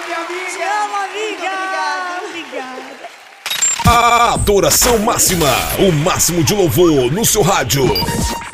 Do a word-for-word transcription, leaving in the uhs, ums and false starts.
minha amiga. Te amo, amiga. Muito obrigado. Obrigada. A adoração máxima, o máximo de louvor no seu rádio.